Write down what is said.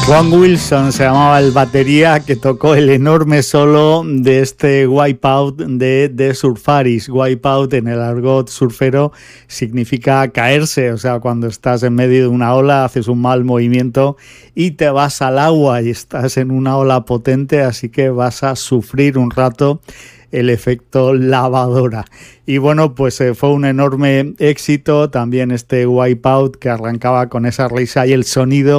Juan Wilson se llamaba el batería que tocó el enorme solo de este Wipeout de The Surfaris. Wipeout en el argot surfero significa caerse, o sea, cuando estás en medio de una ola haces un mal movimiento y te vas al agua y estás en una ola potente, así que vas a sufrir un rato el efecto lavadora. Y bueno, pues fue un enorme éxito también este Wipeout que arrancaba con esa risa y el sonido